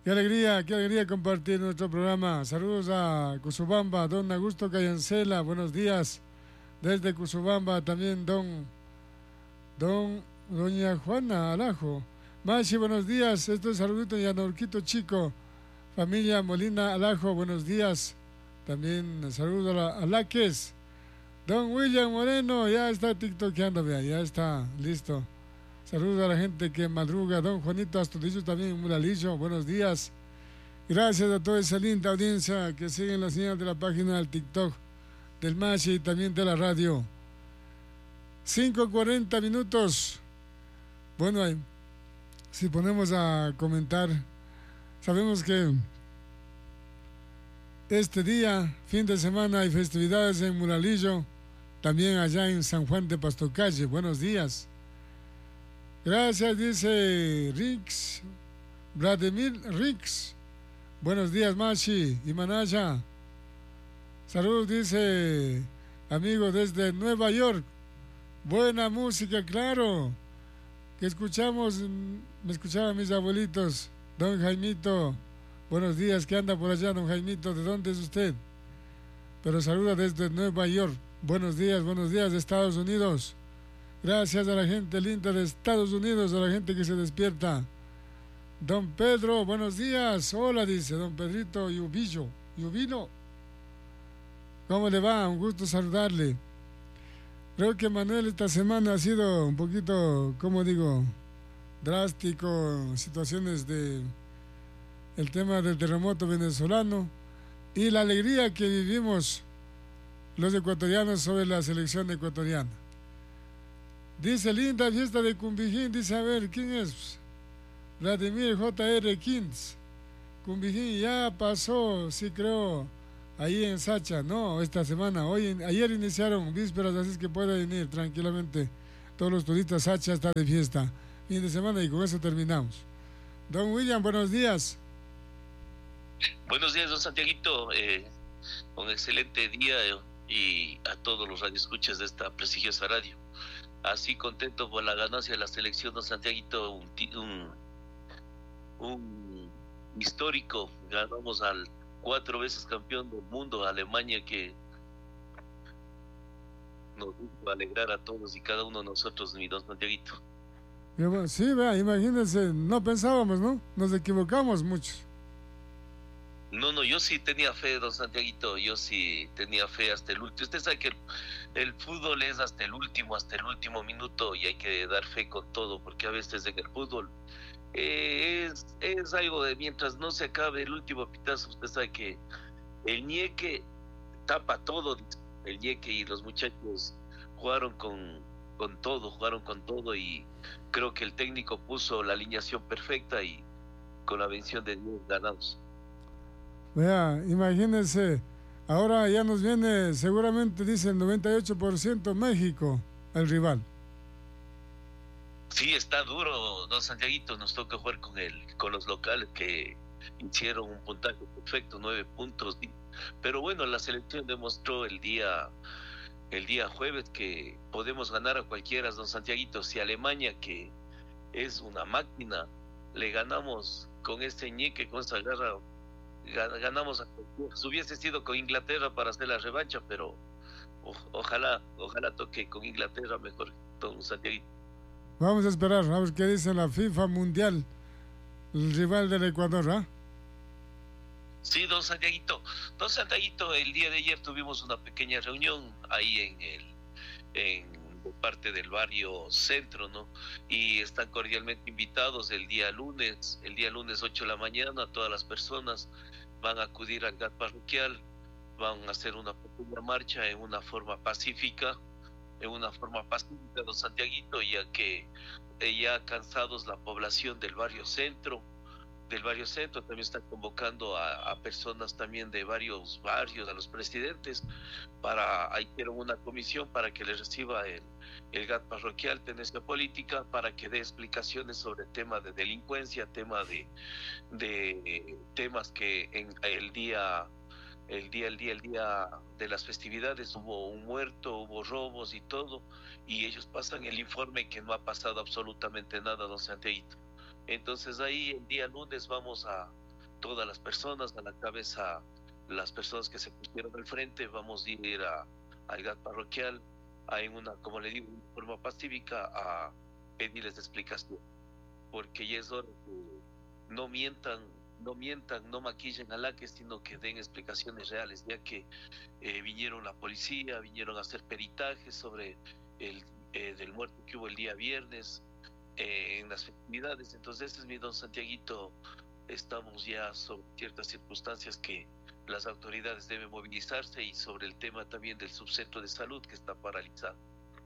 qué alegría compartir nuestro programa. Saludos a Cusubamba, don Augusto Cayancela, buenos días. Desde Cusubamba también doña Juana Alajo. Machi, buenos días. Esto es saludito y a Norquito Chico. Familia Molina Alajo, buenos días. También saludo a Laques. Don William Moreno, ya está tiktokeando, vea, ya está listo. Saludos a la gente que madruga. Don Juanito Astudillo también, Muralillo, buenos días. Gracias a toda esa linda audiencia que sigue la señal de la página del TikTok, del Machi y también de la radio. 5:40 minutos. Bueno, si ponemos a comentar, sabemos que este día, fin de semana, hay festividades en Muralillo, también allá en San Juan de Pastocalle. Buenos días. Gracias, dice Rix, Vladimir Rix. Buenos días, Machi y Manaya. Saludos, dice amigo desde Nueva York. Buena música, claro. Que escuchamos, me escuchaban mis abuelitos. Don Jaimito, buenos días, ¿qué anda por allá, don Jaimito? ¿De dónde es usted? Pero saluda desde Nueva York. Buenos días, de Estados Unidos. Gracias a la gente linda de Estados Unidos, a la gente que se despierta. Don Pedro, buenos días. Hola, dice don Pedrito Yubino. ¿Cómo le va? Un gusto saludarle. Creo que Manuel esta semana ha sido un poquito, como digo, drástico, situaciones de el tema del terremoto venezolano y la alegría que vivimos los ecuatorianos sobre la selección ecuatoriana. Dice, linda fiesta de Cumbijín, dice, a ver, ¿quién es? Vladimir J.R. Kins. Cumbijín ya pasó, sí creo, ahí en Sacha, no, esta semana, ayer iniciaron vísperas, así es que puede venir tranquilamente. Todos los turistas, Sacha está de fiesta, fin de semana y con eso terminamos. Don William, buenos días. Buenos días, don Santiaguito, un excelente día y a todos los radioescuchas de esta prestigiosa radio. Así contento por la ganancia de la selección, don Santiaguito, un histórico. Ganamos al 4 veces campeón del mundo, Alemania, que nos hizo alegrar a todos y cada uno de nosotros, mi don Santiaguito. Sí, vea, imagínense, no pensábamos, ¿no? Nos equivocamos muchos. No, yo sí tenía fe, don Santiaguito, yo sí tenía fe hasta el último. Usted sabe que el fútbol es hasta el último minuto y hay que dar fe con todo, porque a veces en el fútbol es algo de mientras no se acabe el último pitazo. Usted sabe que el ñeque tapa todo, el ñeque, y los muchachos jugaron con todo y creo que el técnico puso la alineación perfecta y con la bendición de Dios ganamos. Vea, imagínense, ahora ya nos viene, seguramente dice el 98% México, el rival. Sí, está duro, don Santiaguito, nos toca jugar con los locales que hicieron un puntaje perfecto, 9 puntos, pero bueno, la selección demostró el día jueves que podemos ganar a cualquiera, don Santiaguito. Si Alemania, que es una máquina, le ganamos con este ñeque, con esa garra, ganamos a cualquiera. Si hubiese sido con Inglaterra para hacer la revancha, pero ojalá toque con Inglaterra mejor, don Santiaguito. Vamos a esperar, a ver qué dice la FIFA Mundial, el rival del Ecuador, ¿ah? Sí, don Santiaguito, el día de ayer tuvimos una pequeña reunión ahí en parte del barrio Centro, ¿no? Y están cordialmente invitados el día lunes 8 de la mañana, todas las personas van a acudir al GAT parroquial, van a hacer una pequeña marcha en una forma pacífica, don Santiaguito, ya que ya cansados la población del barrio Centro también están convocando a personas también de varios barrios, a los presidentes, hicieron una comisión para que les reciba el GAT parroquial, tenencia política, para que dé explicaciones sobre tema de delincuencia, tema de temas que en el día de las festividades hubo un muerto, hubo robos y todo, y ellos pasan el informe que no ha pasado absolutamente nada, don Santiaguito. Entonces ahí el día lunes vamos a todas las personas, a la cabeza las personas que se pusieron al frente. Vamos a ir al GAT parroquial en una, como le digo, una forma pacífica, a pedirles explicación, porque ya es hora que no mientan, no maquillen a la que, sino que den explicaciones reales, ya que vinieron la policía, vinieron a hacer peritajes sobre el del muerto que hubo el día viernes en las festividades. Entonces ese es mi don Santiaguito. Estamos ya sobre ciertas circunstancias que las autoridades deben movilizarse, y sobre el tema también del subcentro de salud que está paralizado.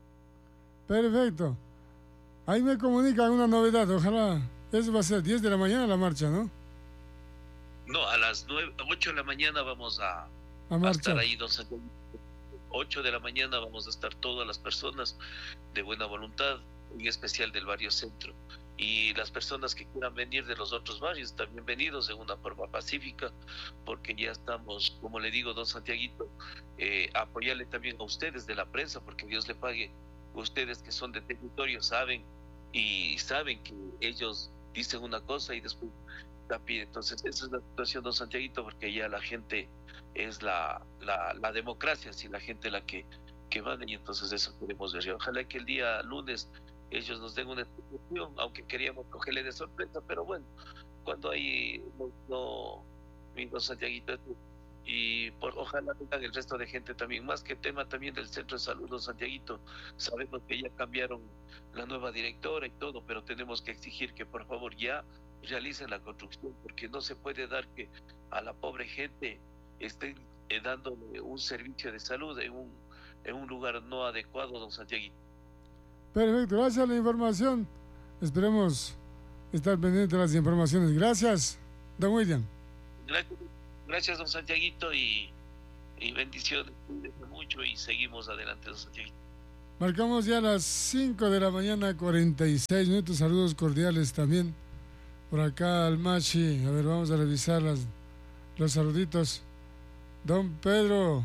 Perfecto. Ahí me comunican una novedad, ojalá. Eso va a ser 10 de la mañana la marcha, ¿no? No, a las 8 de la mañana vamos a estar ahí, don Santiaguito. 8 de la mañana vamos a estar todas las personas de buena voluntad, en especial del barrio centro. Y las personas que quieran venir de los otros barrios, también bienvenidos en una forma pacífica, porque ya estamos, como le digo, don Santiaguito, apoyarle también a ustedes de la prensa, porque Dios le pague. Ustedes que son de territorio saben que ellos dicen una cosa y después la piden. Entonces esa es la situación, don Santiaguito, porque ya la gente es la democracia, si la gente la que manda, y entonces eso queremos ver. Ojalá que el día lunes ellos nos den una explicación, aunque queríamos cogerle de sorpresa, pero bueno, cuando hay mi don Santiaguito, y ojalá tengan el resto de gente también, más que tema también del centro de salud, don Santiaguito. Sabemos que ya cambiaron la nueva directora y todo, pero tenemos que exigir que por favor ya realicen la construcción, porque no se puede dar que a la pobre gente estén dándole un servicio de salud en un lugar no adecuado, don Santiaguito. Perfecto, gracias a la información. Esperemos estar pendientes de las informaciones. Gracias, don William. Gracias, don Santiaguito, y bendiciones. Cuídense mucho y seguimos adelante, don Santiaguito. Marcamos ya las 5 de la mañana, 46 minutos. Saludos cordiales también por acá al Machi. A ver, vamos a revisar los saluditos. Don Pedro.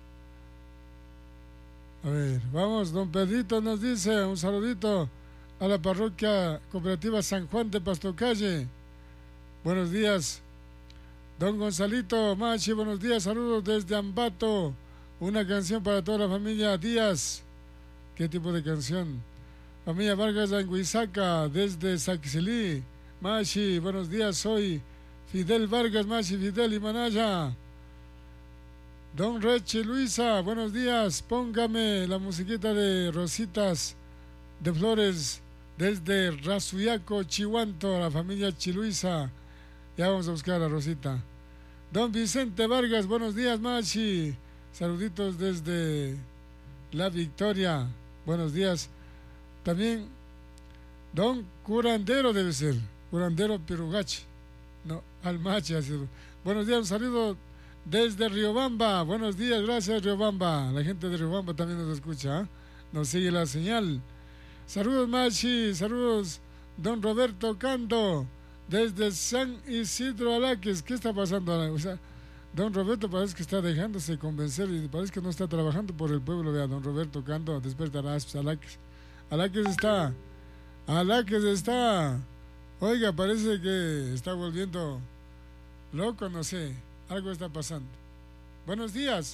A ver, vamos, don Pedrito nos dice un saludito a la parroquia cooperativa San Juan de Pastocalle. Buenos días. Don Gonzalito Machi, buenos días, saludos desde Ambato. Una canción para toda la familia Díaz. ¿Qué tipo de canción? Familia Vargas Anguizaca, desde Saxilí. Machi, buenos días, soy Fidel Vargas, Machi, Fidel y Manaya. Don Rechi Luisa, buenos días, póngame la musiquita de Rositas de Flores desde Razuyaco, Chihuanto, la familia Chiluisa. Ya vamos a buscar a Rosita. Don Vicente Vargas, buenos días, Machi. Saluditos desde La Victoria. Buenos días. También don Curandero debe ser. Curandero Pirugachi. No, al Machi. Buenos días, un saludo desde Riobamba. Buenos días, gracias Riobamba. La gente de Riobamba también nos escucha, ¿eh? Nos sigue la señal. Saludos, Machi. Saludos, don Roberto Cando, desde San Isidro Alaques. ¿Qué está pasando? O sea, don Roberto parece que está dejándose convencer y parece que no está trabajando por el pueblo. Vea, don Roberto Cando, despertarás, Alaques. Alaques está. Alaques está. Oiga, parece que está volviendo loco, no sé. Algo está pasando. Buenos días.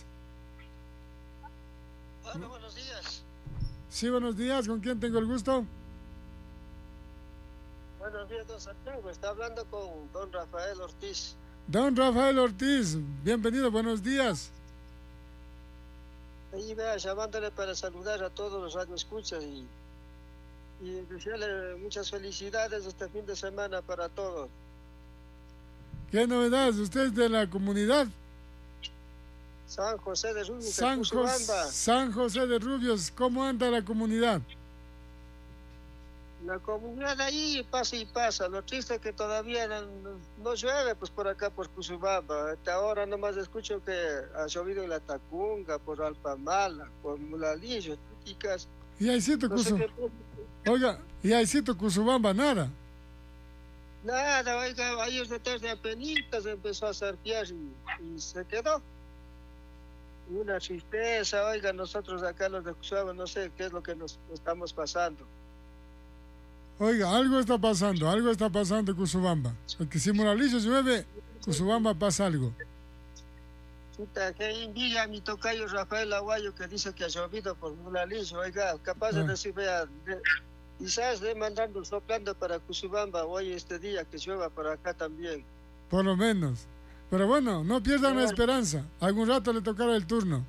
Bueno, buenos días. Sí, buenos días. ¿Con quién tengo el gusto? Buenos días, don Santiago. Está hablando con don Rafael Ortiz. Don Rafael Ortiz, bienvenido, buenos días. Ahí vea, llamándole para saludar a todos los radioescuchas y desearle muchas felicidades este fin de semana para todos. ¿Qué novedades? ¿Usted es de la comunidad? San José de Rubios, San José de Rubios, ¿cómo anda la comunidad? La comunidad ahí pasa y pasa. Lo triste es que todavía no llueve pues por acá, por Cusubamba. Hasta ahora nomás escucho que ha llovido en la Tacunga, por Alpamala, por Mulalillo, Tuticas. Y ahí sí Oiga, y ahí sí Cusubamba, nada. Nada, oiga, ayer de tarde apenitas empezó a zarpear y se quedó. Una tristeza, oiga, nosotros acá los de Cusubamba no sé qué es lo que nos estamos pasando. Oiga, algo está pasando en Cusubamba. Porque si Moralillo llueve, Cusubamba pasa algo. Chuta, que envidia a mi tocayo Rafael Aguayo que dice que ha llovido por Mulalillo. Oiga, capaz de decir, vea, quizás de mandando soplando para Cusubamba hoy este día que llueva por acá también. Por lo menos. Pero bueno, no pierdan la esperanza. Algún rato le tocará el turno.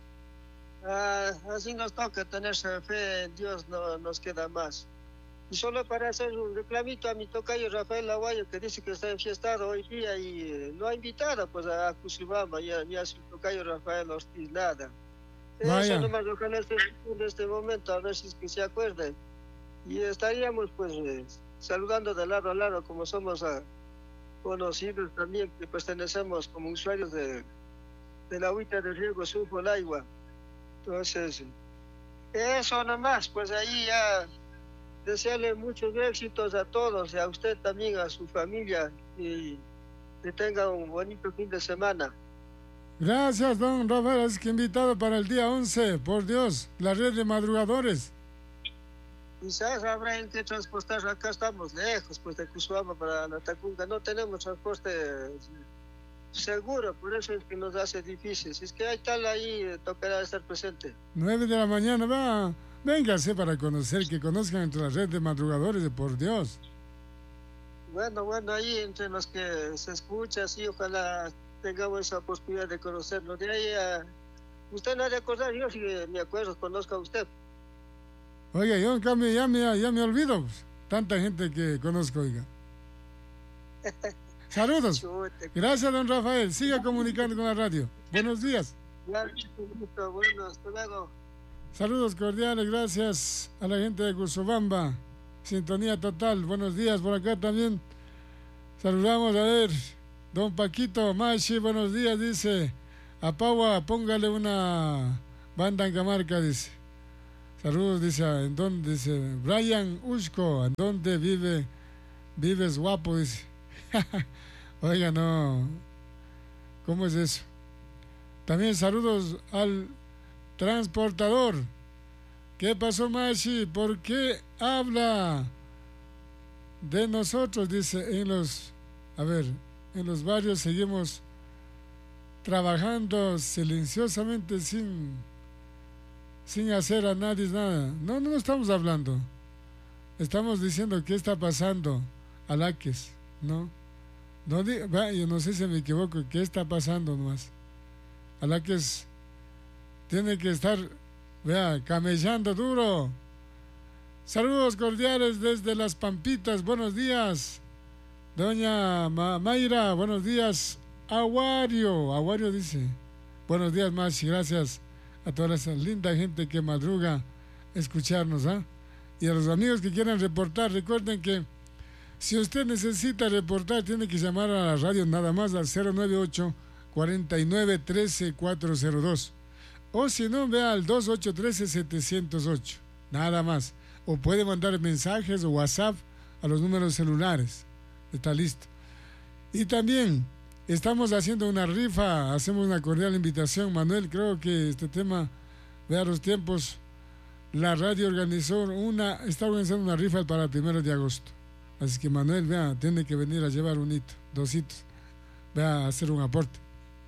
Así nos toca tener fe en Dios, no nos queda más. Y solo para hacer un reclamito a mi tocayo Rafael Aguayo que dice que está enfiestado hoy día y lo ha invitado pues a Cusubamba y a su tocayo Rafael Ortiz, nada. Eso nomás lo que en este momento, a ver si es que se acuerden. Y estaríamos pues saludando de lado a lado como somos conocidos también, que pertenecemos como usuarios de la agüita de riego Sulfo el agua. Entonces, eso nomás, pues ahí ya desearle muchos éxitos a todos, y a usted también, a su familia, y que tenga un bonito fin de semana. Gracias, don Rafael, es que invitado para el día 11, por Dios, la red de madrugadores. Quizás habrá en que transportar, acá estamos lejos, pues de Cusubamba para la Tacunga, no tenemos transporte seguro, por eso es que nos hace difícil. Si es que hay tal ahí, tocará estar presente. 9 de la mañana, véngase para conocer, que conozcan entre la red de madrugadores, de por Dios. Bueno, ahí entre los que se escucha, sí, ojalá tengamos esa posibilidad de conocerlo. De ahí, usted no ha de acordar, yo sí me acuerdo, conozco a usted. Oiga, yo en cambio ya me olvido, pues, tanta gente que conozco, oiga. Saludos. Gracias, don Rafael. Siga comunicando con la radio. Buenos días. Bueno, hasta luego. Saludos cordiales, gracias a la gente de Cusubamba. Sintonía total. Buenos días por acá también. Saludamos, a ver, don Paquito Machi, buenos días, dice. A Paua, póngale una banda en Camarca, dice. Saludos, dice, ¿en dónde? Dice, Brian Usco, ¿en dónde vives guapo? Dice. Oiga, no, ¿cómo es eso? También saludos al transportador. ¿Qué pasó, Machi? ¿Por qué habla de nosotros? Dice, en los barrios seguimos trabajando silenciosamente sin hacer a nadie nada. No estamos hablando. Estamos diciendo qué está pasando, Alaques, ¿no? Yo no sé si me equivoco, ¿qué está pasando nomás? Alaques tiene que estar, camellando duro. Saludos cordiales desde Las Pampitas, buenos días. Doña Mayra, buenos días. Aguario dice, buenos días, Machi, gracias a toda esa linda gente que madruga escucharnos, y a los amigos que quieran reportar, recuerden que si usted necesita reportar, tiene que llamar a la radio nada más al 098-4913-402, o si no, vea al 2813-708, nada más, o puede mandar mensajes o WhatsApp a los números celulares, está listo. Y también estamos haciendo una rifa, hacemos una cordial invitación, Manuel, creo que este tema, vea los tiempos, la radio está organizando una rifa para el 1 de agosto. Así que Manuel, tiene que venir a llevar un hito, 2 hitos, a hacer un aporte.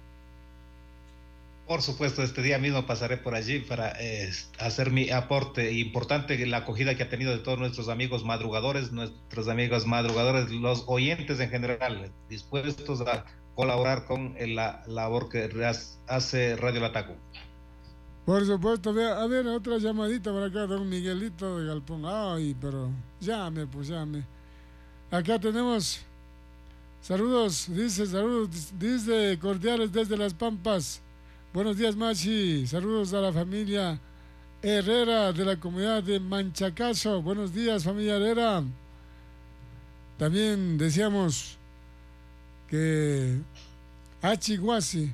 Por supuesto, este día mismo pasaré por allí para hacer mi aporte importante, la acogida que ha tenido de todos nuestros amigos madrugadores, los oyentes en general, dispuestos a colaborar con la labor que hace Radio La Tacunga. Por supuesto, a ver, otra llamadita para acá, don Miguelito de Galpón. Ay, pero llame. Acá tenemos saludos, dice cordiales desde Las Pampas. Buenos días, Machi. Saludos a la familia Herrera de la comunidad de Manchacazo. Buenos días, familia Herrera. También decíamos que Achiguasi,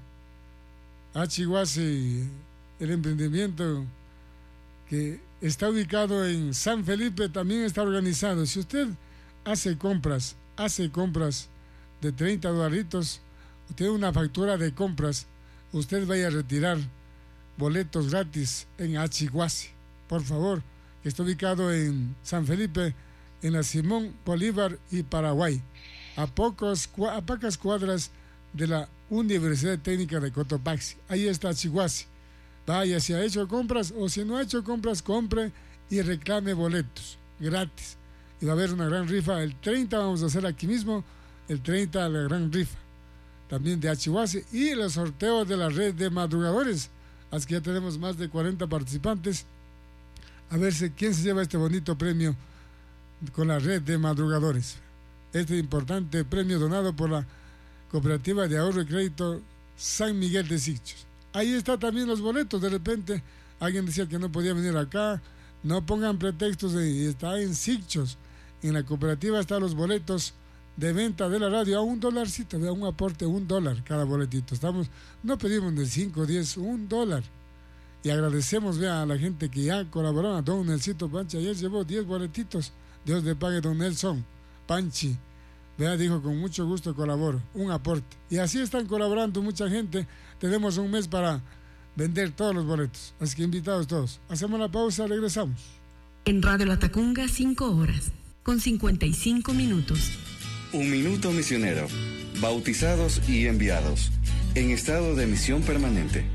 el emprendimiento que está ubicado en San Felipe, también está organizado. Si usted hace compras de $30, tiene una factura de compras, usted vaya a retirar boletos gratis en Achiguasi, por favor, que está ubicado en San Felipe, en la Simón Bolívar y Paraguay, a pocas cuadras de la Universidad Técnica de Cotopaxi. Ahí está Chihuahua. Vaya, si ha hecho compras o si no ha hecho compras, compre y reclame boletos gratis. Y va a haber una gran rifa. El 30 vamos a hacer aquí mismo, el 30 la gran rifa. También de Chihuahua y los sorteos de la red de madrugadores. Así que ya tenemos más de 40 participantes. A ver quién se lleva este bonito premio con la red de madrugadores. Este importante premio donado por la Cooperativa de Ahorro y Crédito San Miguel de Sicchos. Ahí está también los boletos. De repente alguien decía que no podía venir acá. No pongan pretextos. Está en Sicchos. En la cooperativa están los boletos de venta de la radio a $1, vea, un aporte $1 cada boletito. No pedimos de 5, 10, $1. Y agradecemos, vea, a la gente que ya colaboró. A don Nelsito Panchi ayer llevó 10 boletitos. Dios le pague, don Nelson Panchi. Vea, dijo, con mucho gusto colaboro, un aporte. Y así están colaborando mucha gente. Tenemos un mes para vender todos los boletos. Así que invitados todos. Hacemos la pausa, regresamos. En Radio Latacunga, 5 horas, con 55 minutos. Un minuto misionero. Bautizados y enviados. En estado de misión permanente.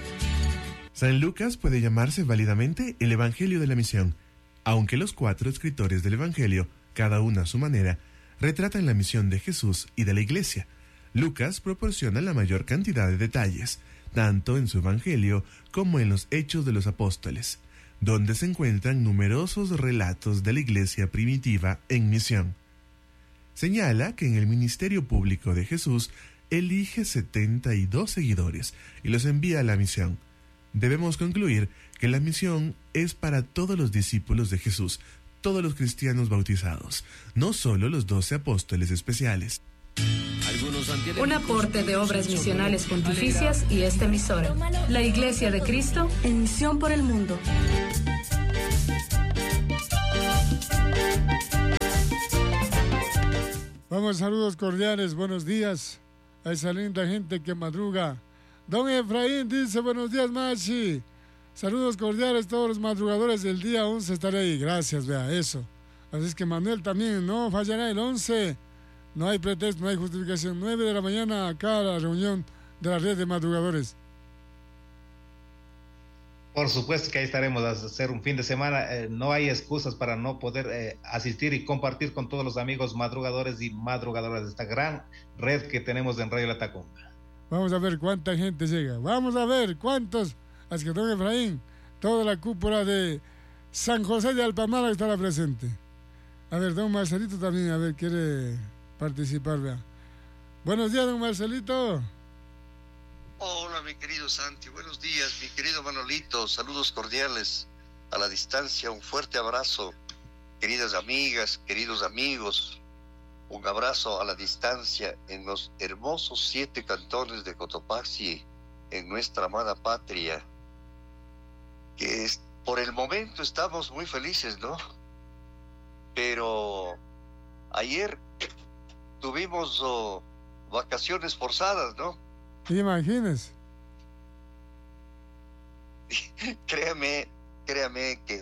San Lucas puede llamarse válidamente el Evangelio de la Misión, aunque los 4 escritores del Evangelio, cada uno a su manera, retratan la misión de Jesús y de la Iglesia. Lucas proporciona la mayor cantidad de detalles, tanto en su Evangelio como en los Hechos de los Apóstoles, donde se encuentran numerosos relatos de la Iglesia primitiva en misión. Señala que en el ministerio público de Jesús elige 72 seguidores y los envía a la misión. Debemos concluir que la misión es para todos los discípulos de Jesús, todos los cristianos bautizados, no solo los 12 apóstoles especiales. Un aporte de Obras Misionales Pontificias y esta emisora, la Iglesia de Cristo en misión por el mundo. Vamos, saludos cordiales, buenos días a esa linda gente que madruga. Don Efraín dice, buenos días, Machi. Saludos cordiales a todos los madrugadores del día 11, estaré ahí. Gracias, vea, eso. Así es que Manuel también, no fallará el 11. No hay pretexto, no hay justificación. 9 de la mañana acá a la reunión de la red de madrugadores. Por supuesto que ahí estaremos a hacer un fin de semana. No hay excusas para no poder asistir y compartir con todos los amigos madrugadores y madrugadoras de esta gran red que tenemos en Radio Latacunga. Vamos a ver cuánta gente llega. Vamos a ver cuántos. Así que don Efraín, toda la cúpula de San José de Alpamara estará presente. A ver, don Marcelito también, a ver, quiere participar, vea. Buenos días, don Marcelito. Hola, mi querido Santi, buenos días, mi querido Manolito, saludos cordiales a la distancia, un fuerte abrazo, queridas amigas, queridos amigos, un abrazo a la distancia en los hermosos 7 cantones de Cotopaxi, en nuestra amada patria, que por el momento estamos muy felices, ¿no? Pero ayer tuvimos vacaciones forzadas, ¿no? Imagínese. Créame que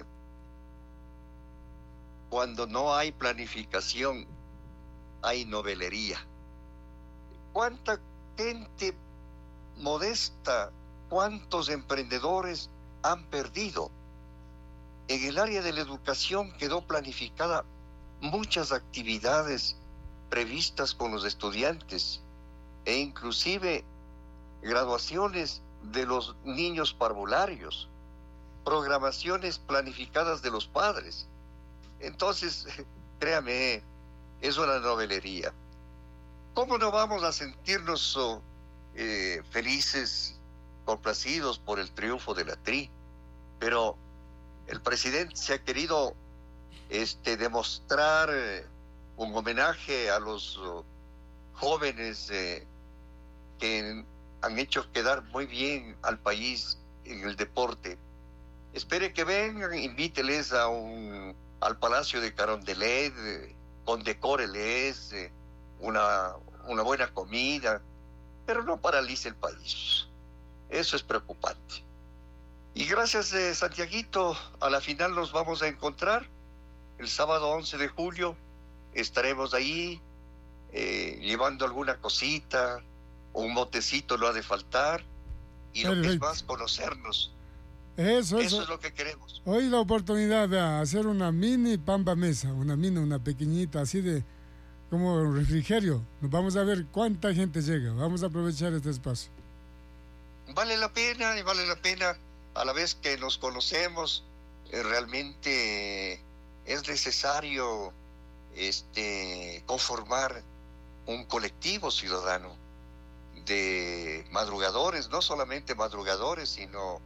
cuando no hay planificación, hay novelería. ¿Cuánta gente modesta, cuántos emprendedores han perdido? En el área de la educación quedó planificada muchas actividades previstas con los estudiantes e inclusive graduaciones de los niños parvularios, programaciones planificadas de los padres. Entonces, créame, es una novelería. ¿Cómo no vamos a sentirnos felices, complacidos por el triunfo de la TRI? Pero el presidente se ha querido demostrar un homenaje a los jóvenes que han hecho quedar muy bien al país en el deporte. Espere que vengan, invíteles al Palacio de Carondelet, condecóreles, una buena comida, pero no paralice el país. Eso es preocupante. Y gracias, Santiaguito, a la final nos vamos a encontrar el sábado 11 de julio. Estaremos ahí llevando alguna cosita, un motecito no ha de faltar, y lo que es más, conocernos. Eso es lo que queremos. Hoy la oportunidad de hacer una mini pampa mesa, una pequeñita, así de como un refrigerio. Nos vamos a ver cuánta gente llega. Vamos a aprovechar este espacio. Vale la pena a la vez que nos conocemos. Realmente es necesario conformar un colectivo ciudadano de madrugadores, no solamente madrugadores, sino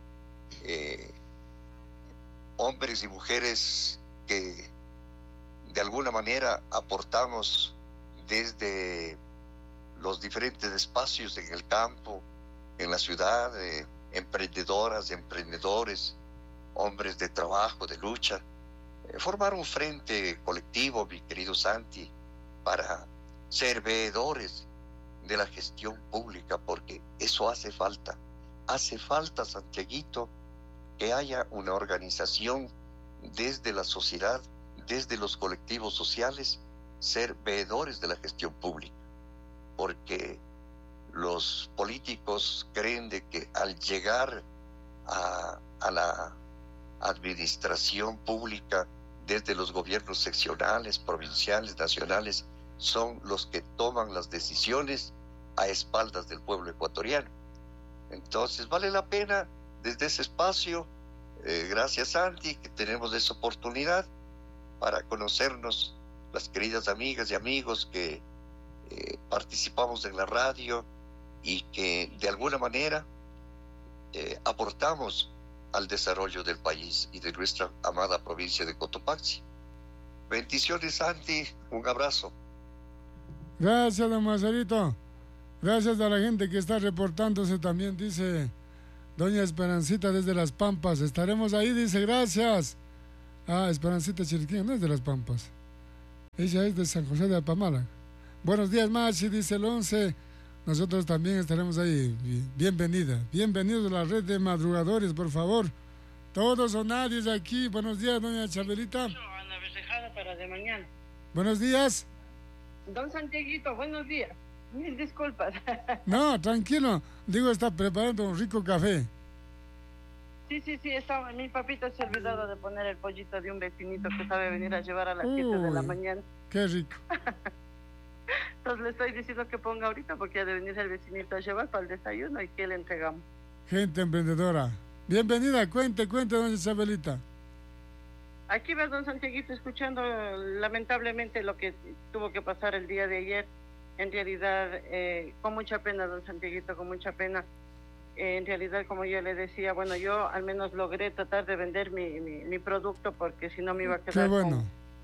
hombres y mujeres que de alguna manera aportamos desde los diferentes espacios en el campo, en la ciudad, emprendedoras, emprendedores, hombres de trabajo, de lucha, formar un frente colectivo, mi querido Santi, para ser veedores de la gestión pública, porque eso hace falta, Santiaguito, que haya una organización desde la sociedad, desde los colectivos sociales, ser veedores de la gestión pública, porque los políticos creen de que al llegar a la administración pública desde los gobiernos seccionales, provinciales, nacionales, son los que toman las decisiones a espaldas del pueblo ecuatoriano. Entonces vale la pena desde ese espacio, gracias Santi, que tenemos esa oportunidad para conocernos, las queridas amigas y amigos que participamos en la radio y que de alguna manera aportamos al desarrollo del país y de nuestra amada provincia de Cotopaxi. Bendiciones, Santi, un abrazo. Gracias, don Marcelito. Gracias a la gente que está reportándose también, dice doña Esperancita desde Las Pampas. Estaremos ahí, dice, gracias. Esperancita Chiriquín, no es de Las Pampas. Ella es de San José de Apamala. Buenos días, Machi, dice el 11. Nosotros también estaremos ahí. Bienvenida. Bienvenidos a la red de madrugadores, por favor. Todos o nadie de aquí. Buenos días, doña Chabelita. Ana Berrejada para de mañana. Buenos días. Don Santiaguito, buenos días. Mil disculpas. No, tranquilo. Digo, está preparando un rico café. Sí, mi papita se ha olvidado de poner el pollito de un vecinito que sabe venir a llevar a las 7 de la mañana. Qué rico. Entonces le estoy diciendo que ponga ahorita porque ha de venir el vecinito a llevar para el desayuno y que le entregamos. Gente emprendedora. Bienvenida, cuente, doña Isabelita. Aquí va don Santiaguito escuchando lamentablemente lo que tuvo que pasar el día de ayer. En realidad, con mucha pena, don Santiaguito, con mucha pena. En realidad, como yo le decía, bueno, yo al menos logré tratar de vender mi producto porque si no me iba a quedar. Qué bueno.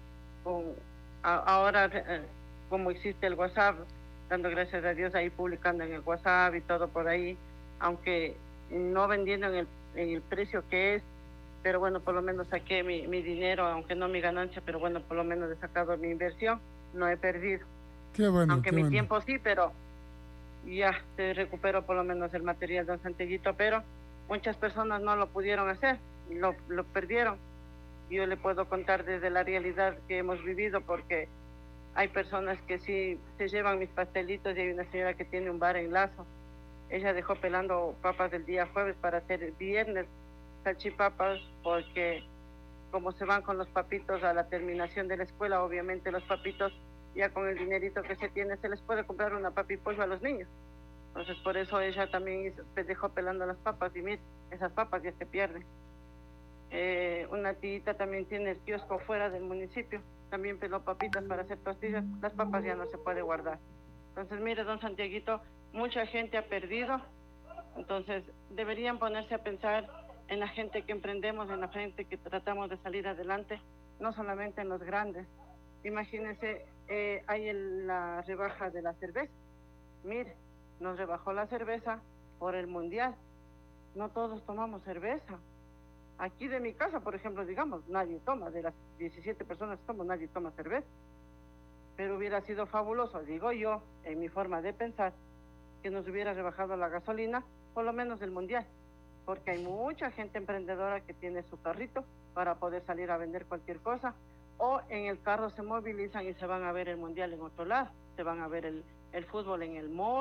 Ahora, como existe el WhatsApp, dando gracias a Dios ahí publicando en el WhatsApp y todo por ahí, aunque no vendiendo en el precio que es, pero bueno, por lo menos saqué mi dinero, aunque no mi ganancia, pero bueno, por lo menos he sacado mi inversión, no he perdido. Qué bueno. Aunque qué mi bueno. tiempo sí, pero ya se recuperó por lo menos el material, don Santiaguito, pero muchas personas no lo pudieron hacer, lo perdieron. Yo le puedo contar desde la realidad que hemos vivido, porque hay personas que sí se llevan mis pastelitos y hay una señora que tiene un bar en Lazo. Ella dejó pelando papas el día jueves para hacer el viernes salchipapas, porque como se van con los papitos a la terminación de la escuela, obviamente los papitos ya con el dinerito que se tiene se les puede comprar una papi pollo a los niños. Entonces por eso ella también dejó pelando las papas y mire, esas papas ya se pierden. Una tita también tiene el kiosco fuera del municipio, también peló papitas para hacer tortillas, las papas ya no se puede guardar. Entonces mire, don Santiaguito, mucha gente ha perdido, entonces deberían ponerse a pensar en la gente que emprendemos, en la gente que tratamos de salir adelante, no solamente en los grandes. Imagínense, hay la rebaja de la cerveza. Mire, nos rebajó la cerveza por el mundial. No todos tomamos cerveza. Aquí de mi casa, por ejemplo, digamos, nadie toma, de las 17 personas que somos, nadie toma cerveza. Pero hubiera sido fabuloso, digo yo, en mi forma de pensar, que nos hubiera rebajado la gasolina, por lo menos del mundial. Porque hay mucha gente emprendedora que tiene su carrito para poder salir a vender cualquier cosa, o en el carro se movilizan y se van a ver el mundial en otro lado, se van a ver el fútbol en el mall,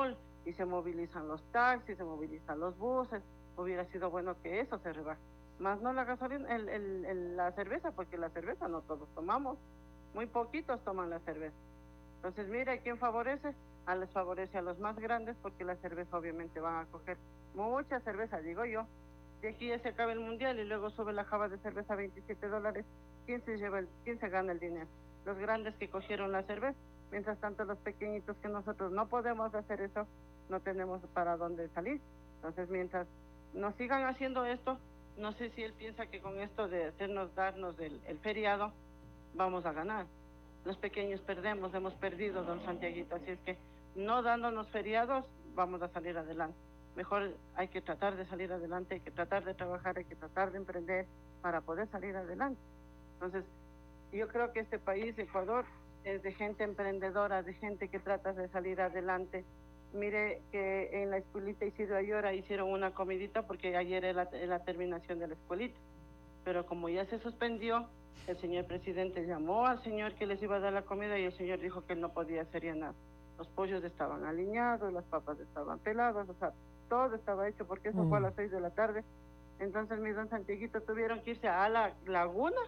y se movilizan los taxis, se movilizan los buses. Hubiera sido bueno que eso se rebaje, más no la gasolina, la cerveza, porque la cerveza no todos tomamos, muy poquitos toman la cerveza. Entonces, mira, ¿quién favorece? Les favorece a los más grandes, porque la cerveza obviamente van a coger mucha cerveza, digo yo. De aquí ya se acaba el mundial y luego sube la java de cerveza a $27. ¿Quién se gana el dinero? Los grandes que cogieron la cerveza. Mientras tanto, los pequeñitos, que nosotros no podemos hacer eso, no tenemos para dónde salir. Entonces, mientras nos sigan haciendo esto, no sé si él piensa que con esto de darnos el feriado, vamos a ganar. Los pequeños hemos perdido, don Santiaguito, así es que no dándonos feriados vamos a salir adelante. Mejor hay que tratar de salir adelante, hay que tratar de trabajar, hay que tratar de emprender para poder salir adelante. Entonces, yo creo que este país, Ecuador, es de gente emprendedora, de gente que trata de salir adelante. Mire que en la escuelita Isidro Ayora hicieron una comidita, porque ayer era la terminación de la escuelita, pero como ya se suspendió, el señor presidente llamó al señor que les iba a dar la comida y el señor dijo que él no podía hacer ya nada. Los pollos estaban aliñados, las papas estaban peladas, o sea, todo estaba hecho, porque eso fue a las 6 de la tarde. Entonces, mi don Santiaguito tuvieron que irse a la laguna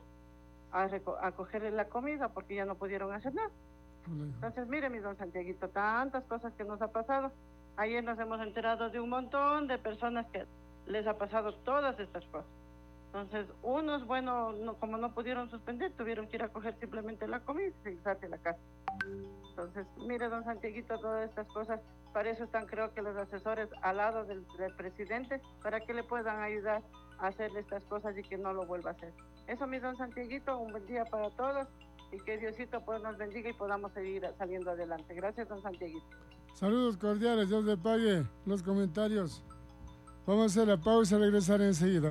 a cogerle la comida, porque ya no pudieron hacer nada. Entonces, mire, mi don Santiaguito, tantas cosas que nos ha pasado. Ayer nos hemos enterado de un montón de personas que les ha pasado todas estas cosas. Entonces, unos, bueno, como no pudieron suspender, tuvieron que ir a coger simplemente la comida y irse a la casa. Entonces, mire, don Santiaguito, todas estas cosas, para eso están, creo que los asesores al lado del presidente, para que le puedan ayudar a hacerle estas cosas y que no lo vuelva a hacer. Eso, mi don Santiaguito, un buen día para todos y que Diosito pues nos bendiga y podamos seguir saliendo adelante. Gracias, don Santiaguito. Saludos cordiales, Dios le pague los comentarios. Vamos a hacer la pausa y regresar enseguida.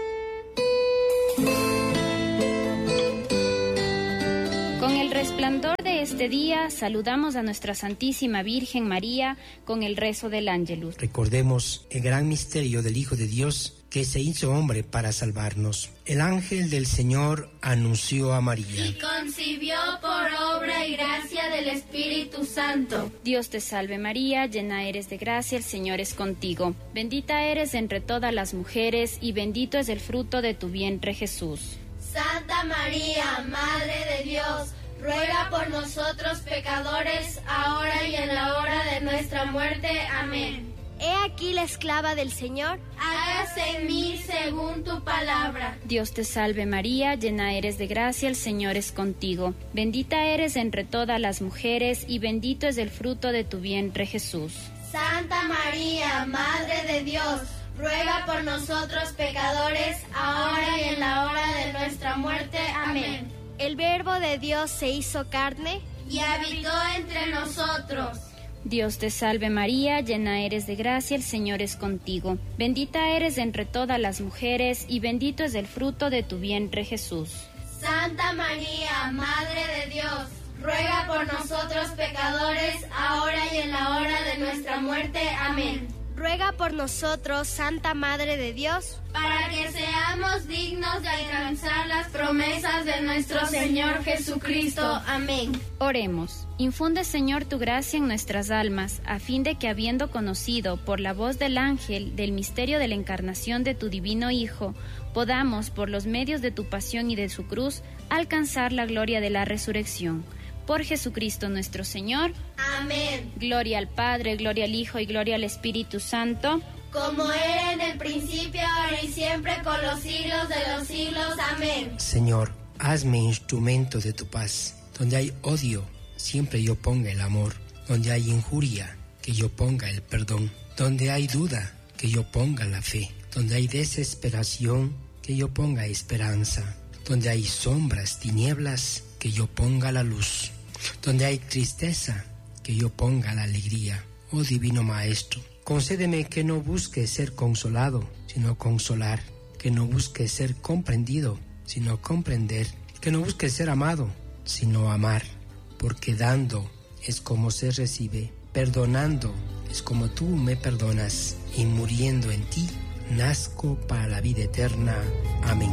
Con el resplandor de este día, saludamos a nuestra Santísima Virgen María con el rezo del Ángelus. Recordemos el gran misterio del Hijo de Dios, que se hizo hombre para salvarnos. El ángel del Señor anunció a María. Y concibió por obra y gracia del Espíritu Santo. Dios te salve María, llena eres de gracia, el Señor es contigo. Bendita eres entre todas las mujeres y bendito es el fruto de tu vientre Jesús. Santa María, Madre de Dios, ruega por nosotros pecadores, ahora y en la hora de nuestra muerte. Amén. He aquí la esclava del Señor. Hágase en mí según tu palabra. Dios te salve María, llena eres de gracia, el Señor es contigo. Bendita eres entre todas las mujeres y bendito es el fruto de tu vientre Jesús. Santa María, Madre de Dios, ruega por nosotros pecadores, ahora y en la hora de nuestra muerte. Amén. El Verbo de Dios se hizo carne y habitó entre nosotros. Dios te salve María, llena eres de gracia, el Señor es contigo. Bendita eres entre todas las mujeres y bendito es el fruto de tu vientre Jesús. Santa María, Madre de Dios, ruega por nosotros pecadores, ahora y en la hora de nuestra muerte. Amén. Ruega por nosotros, Santa Madre de Dios, para que seamos dignos de alcanzar las promesas de nuestro Señor Jesucristo. Amén. Oremos. Infunde, Señor, tu gracia en nuestras almas, a fin de que, habiendo conocido por la voz del ángel del misterio de la encarnación de tu divino Hijo, podamos, por los medios de tu pasión y de su cruz, alcanzar la gloria de la resurrección. Por Jesucristo nuestro Señor. Amén. Gloria al Padre, gloria al Hijo y gloria al Espíritu Santo. Como era en el principio, ahora y siempre, con los siglos de los siglos. Amén. Señor, hazme instrumento de tu paz. Donde hay odio, siempre yo ponga el amor. Donde hay injuria, que yo ponga el perdón. Donde hay duda, que yo ponga la fe. Donde hay desesperación, que yo ponga esperanza. Donde hay sombras, tinieblas, que yo ponga la luz. Donde hay tristeza, que yo ponga la alegría. Oh Divino Maestro, concédeme que no busque ser consolado, sino consolar. Que no busque ser comprendido, sino comprender. Que no busque ser amado, sino amar. Porque dando es como se recibe, perdonando es como tú me perdonas, y muriendo en ti, nazco para la vida eterna. Amén.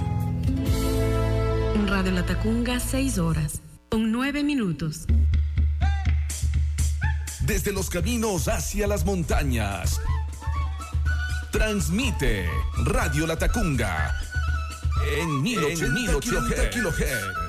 En Radio Latacunga, 6 horas, con 9 minutos. desde los caminos hacia las montañas. Transmite Radio Latacunga en 1080 kHz.